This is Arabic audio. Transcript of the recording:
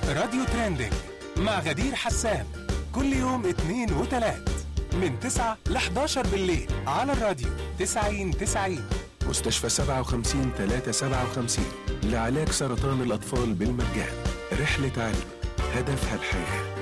راديو ترندنج مع غدير حسان كل يوم 2 و3 من 9 ل 11 بالليل على الراديو 90. مستشفى 57-357 لعلاج سرطان الأطفال بالمجان. رحلة علم هدفها الحياة.